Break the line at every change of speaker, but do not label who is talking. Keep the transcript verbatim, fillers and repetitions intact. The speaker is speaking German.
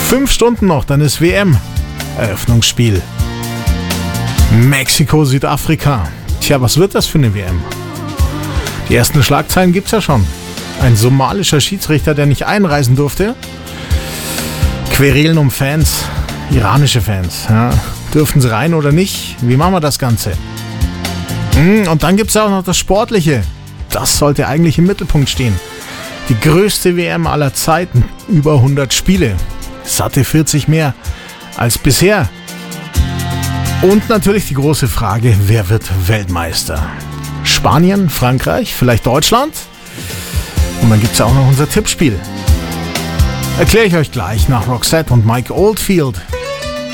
Fünf Stunden noch, dann ist W M. Eröffnungsspiel. Mexiko, Südafrika. Tja, was wird das für eine W M? Die ersten Schlagzeilen gibt's ja schon. Ein somalischer Schiedsrichter, der nicht einreisen durfte. Querelen um Fans, iranische Fans. Ja. Dürften sie rein oder nicht? Wie machen wir das Ganze? Und dann gibt's auch noch das Sportliche. Das sollte eigentlich im Mittelpunkt stehen. Die größte W M aller Zeiten. Über hundert Spiele. Satte vierzig mehr als bisher. Und natürlich die große Frage, wer wird Weltmeister? Spanien, Frankreich, vielleicht Deutschland? Und dann gibt es ja auch noch unser Tippspiel. Erkläre ich euch gleich nach Roxette und Mike Oldfield.